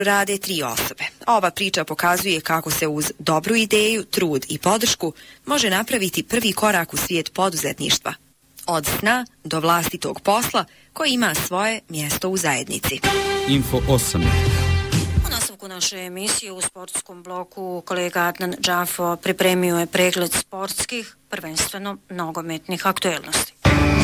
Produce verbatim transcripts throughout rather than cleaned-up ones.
rade tri osobe. Ova priča pokazuje kako se uz dobru ideju, trud i podršku može napraviti prvi korak u svijet poduzetništva. Od sna do vlastitog posla koji ima svoje mjesto u zajednici. Info osam. U nastavku naše emisije u sportskom bloku kolega Adnan Džafo pripremio je pregled sportskih, prvenstveno nogometnih aktuelnosti.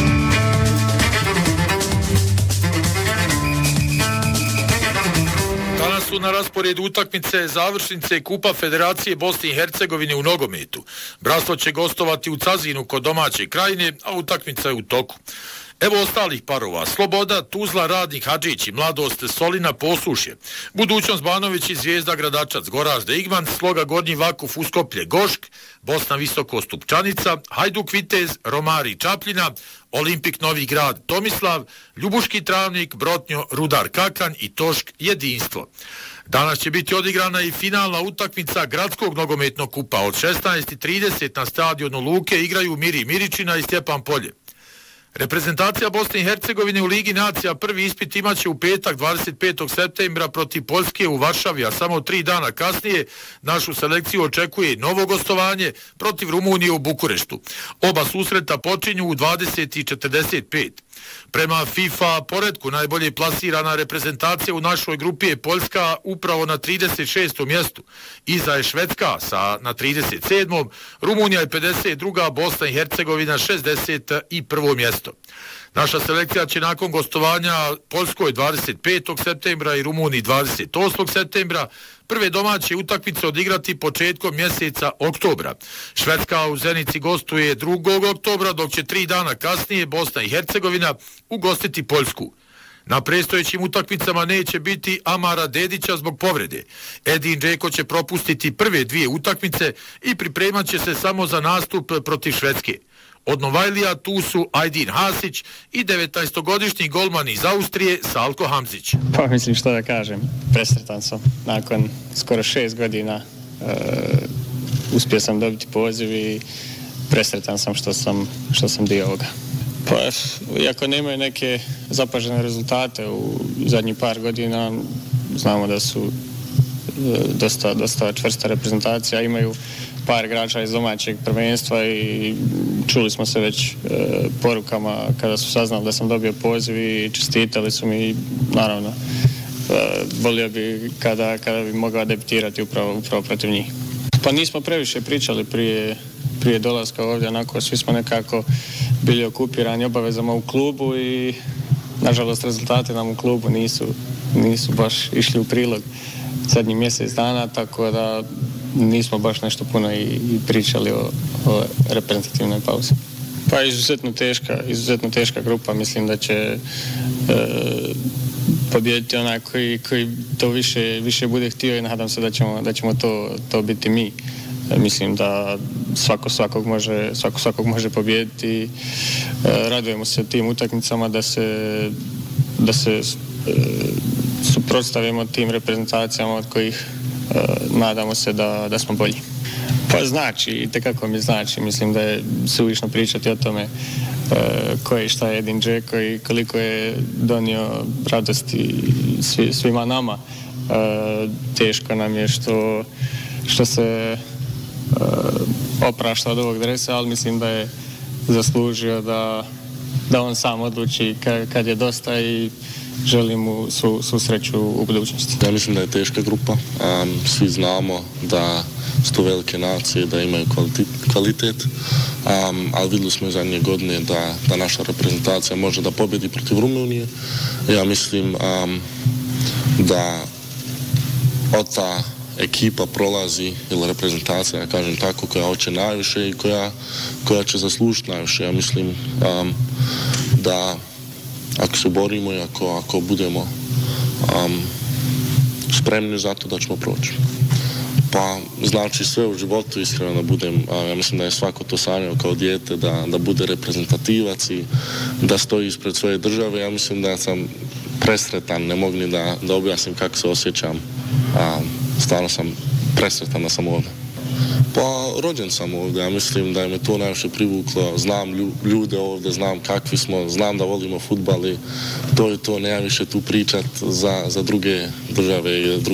Danas su na rasporedu utakmice završnice Kupa Federacije Bosne i Hercegovine u nogometu. Bratstvo će gostovati u Cazinu kod domaće Krajine, a utakmica je u toku. Evo ostalih parova. Sloboda, Tuzla, Radnik, Hadžić i Mladost, Solina, Posušje. Budućnost, Banović i Zvijezda, Gradačac, Goražde, Igman, Sloga, Gornji Vakuf, Uskoplje, Gošk, Bosna, Visoko, Stupčanica, Hajduk, Vitez, Romari, Čapljina, Olimpik, Novi Grad, Tomislav, Ljubuški Travnik, Brotnjo, Rudar, Kakan i Tošk, Jedinstvo. Danas će biti odigrana i finalna utakmica Gradskog nogometnog kupa. Od šesnaest i trideset na stadionu Luke igraju Miri Miričina i Stjepan Polje. Reprezentacija Bosne i Hercegovine u Ligi nacija prvi ispit imaće u petak dvadeset petog septembra protiv Poljske u Varšavi, a samo tri dana kasnije našu selekciju očekuje novo gostovanje protiv Rumunije u Bukureštu. Oba susreta počinju u dvadeset i četrdeset pet. Prema FIFA poretku najbolje plasirana reprezentacija u našoj grupi je Poljska upravo na trideset šestom mjestu. Iza je Švedska sa na trideset sedmom Rumunija je pedeset druga Bosna i Hercegovina šezdeset prvo mjesto. Naša selekcija će nakon gostovanja Poljskoj dvadeset petog septembra i Rumuniji dvadeset osmog septembra prve domaće utakmice odigrati početkom mjeseca oktobra. Švedska u Zenici gostuje drugog oktobra, dok će tri dana kasnije Bosna i Hercegovina ugostiti Poljsku. Na predstojećim utakmicama neće biti Amara Dedića zbog povrede. Edin Džeko će propustiti prve dvije utakmice i pripremat će se samo za nastup protiv Švedske. Od Novajlija tu su Ajdin Hasić i devetnaestogodišnji golman iz Austrije Salko Hamzić. Pa mislim što da kažem, presretan sam. Nakon skoro šest godina uh, uspio sam dobiti poziv i presretan sam što sam, što sam dio ovoga. Pa, iako nemaju neke zapažene rezultate u zadnjih par godina, znamo da su uh, dosta, dosta čvrsta reprezentacija, imaju par igrača iz domaćeg prvenstva i čuli smo se već e, porukama kada su saznali da sam dobio poziv i čestitali su mi, naravno, e, volio bi kada, kada bi mogao debitirati upravo, upravo protiv njih. Pa nismo previše pričali prije, prije dolaska ovdje, onako svi smo nekako bili okupirani obavezama u klubu i nažalost rezultati nam u klubu nisu, nisu baš išli u prilog zadnji mjesec dana, tako da nismo baš nešto puno i, i pričali o, o reprezentativnoj pauzi. Pa izuzetno teška, izuzetno teška grupa, mislim da će e, pobijediti onaj koji, koji to više, više bude htio i nadam se da ćemo, da ćemo to, to biti mi. E, mislim da svako svakog može, svako svakog može pobijediti. E, radujemo se tim utakmicama da se, da se e, suprotstavimo tim reprezentacijama od kojih e, nadamo se da, da smo bolji. Pa znači, i tekako mi znači, mislim da je suvišno pričati o tome e, ko je i šta je Edin Džeko i koliko je donio radosti svi, svima nama. E, teško nam je što, što se e, oprašta od ovog dresa, ali mislim da je zaslužio da, da on sam odluči kad, kad je dosta i želim mu svu, svu sreću u budućnosti. Ja mislim da je teška grupa. Um, svi znamo da su to velike nacije, da imaju kvalitet, kvalitet um, ali vidjeli smo i zadnje godine da, da naša reprezentacija može da pobjedi protiv Rumunije. Ja mislim um, da od ta ekipa prolazi, ili reprezentacija, ja kažem tako, koja hoće najviše i koja, koja će zaslužiti najviše. Ja mislim um, da ako se borimo i ako, ako budemo um, spremni za to da ćemo proći. Pa znači sve u životu, iskreno da budem, a, ja mislim da je svako to sanjao kao dijete, da, da bude reprezentativac i da stoji ispred svoje države. Ja mislim da sam presretan, ne mogu ni da, da objasnim kako se osjećam. A, stvarno sam presretan da sam ovdje. Pa rođen sam ovdje, ja mislim da je me to najviše privuklo, znam ljude ovdje, znam kakvi smo, znam da volimo fudbal i to je to, nemam više tu pričat za, za druge države i druge